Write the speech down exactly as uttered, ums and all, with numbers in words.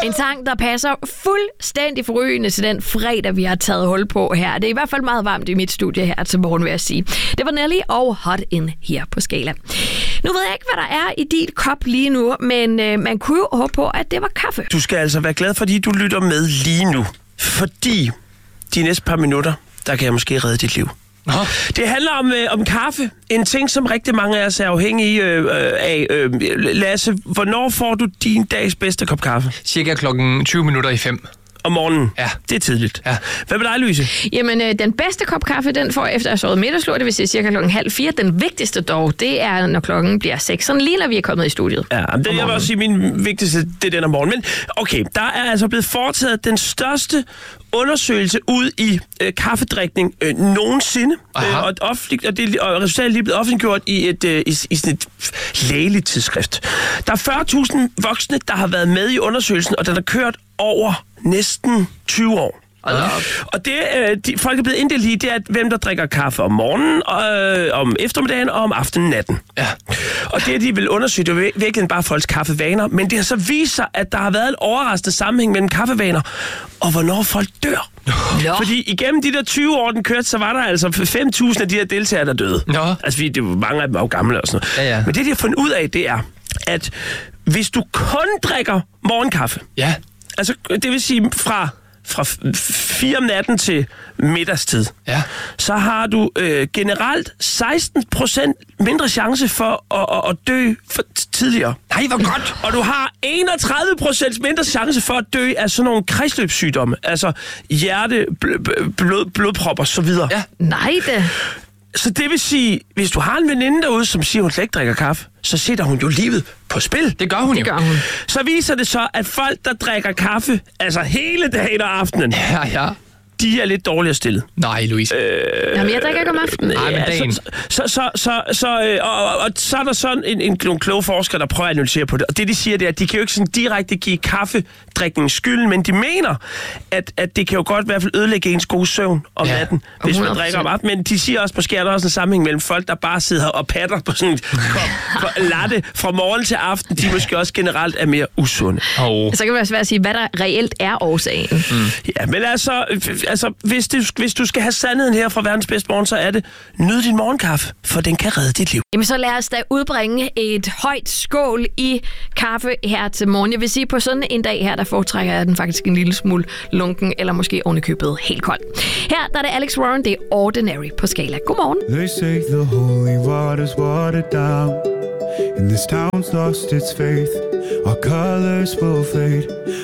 En sang, der passer fuldstændig forrygende til den fredag, vi har taget hul på her. Det er i hvert fald meget varmt i mit studie her til morgen, vil jeg sige. Det var Nelly og Hot In her på Skala. Nu ved jeg ikke, hvad der er i dit kop lige nu, men øh, man kunne jo håbe på, at det var kaffe. Du skal altså være glad, fordi du lytter med lige nu. Fordi de næste par minutter, der kan jeg måske redde dit liv. Aha. Det handler om, øh, om kaffe. En ting, som rigtig mange af os er afhængige øh, af. Øh, Lasse, hvornår får du din dags bedste kop kaffe? Cirka klokken tyve minutter i fem. Om morgenen? Ja. Det er tidligt. Ja. Hvad med dig, Louise? Jamen, øh, den bedste kop kaffe, den får efter at sovet middagslur, det vil sige cirka klokken halv fire. Den vigtigste dog, det er, når klokken bliver seks. Sådan lige når vi er kommet i studiet. Ja, det, jeg vil også sige, min vigtigste, det er den om morgenen. Men okay, der er altså blevet foretaget den største undersøgelse ud i øh, kaffedrikning øh, nogensinde. Øh, og, offentlig, og, det, og resultatet er lige blevet offentliggjort i, et, øh, i, i sådan et lægeligt tidsskrift. Der er fyrre tusind voksne, der har været med i undersøgelsen, og den har kørt over næsten tyve år. Ja. Og det, øh, de, folk er blevet inddelt i, det er, at hvem der drikker kaffe om morgenen, øh, om eftermiddagen og om aftenen natten. Ja. Og det, de vil undersøge, det er virkelig bare folks kaffevaner, men det har så vist sig, at der har været en overraskende sammenhæng mellem kaffevaner og hvornår folk dør. Ja. Fordi igennem de der tyve år, den kørte, så var der altså fem tusind af de her deltagere, der døde. Ja. Altså, fordi det var mange af dem var jo gamle og sådan noget. Ja, ja. Men det, de har fundet ud af, det er, at hvis du kun drikker morgenkaffe, ja. altså det vil sige fra... fra fire om natten til middagstid, ja. så har du øh, generelt seksten procent mindre chance for at, at, at dø for tidligere. Nej, hvor godt! Og du har enogtredive procent mindre chance for at dø af sådan nogle kredsløbssygdomme, altså hjerte, bl- blod, blodpropper og så videre. Ja. Nej, det... Så det vil sige, hvis du har en veninde derude, som siger, hun slet ikke drikker kaffe, så sætter hun jo livet på spil. Det gør hun det jo. Gør hun. Så viser det så, at folk, der drikker kaffe, altså hele dagen og aftenen, ja, ja. de er lidt dårligere stillet. Nej, Louise. Øh, Jamen, jeg drikker ikke om aftenen. Nej, men dagen. Så, så, så, så, så, øh, og, og, og så er der sådan en, en, nogle kloge forskere, der prøver at analysere på det. Og det, de siger, det er, at de kan jo ikke sådan direkte give kaffedrikningen skylden, men de mener, at, at det kan jo godt i hvert fald ødelægge ens gode søvn om ja. natten, hvis man drikker om aftenen. Men de siger også, måske er der også en sammenhæng mellem folk, der bare sidder og patter på sådan en kop latte fra morgen til aften. De måske også generelt er mere usunde. Oh. Så kan det være svært at sige, hvad der reelt er årsagen. Mm. Ja, men altså, altså hvis, det, hvis du skal have sandheden her fra verdens bedste morgen, så er det, nyd din morgenkaffe, for den kan redde dit liv. Jamen så lad os da udbringe et højt skål i kaffe her til morgen. Jeg vil sige, på sådan en dag her, der foretrækker jeg den faktisk en lille smule lunken, eller måske ovenikøbet helt kold. Her der er det Alex Warren, det er Ordinary på Skala. Godmorgen. They say the holy water's watered down, and this town's lost its faith. Our colors will fade,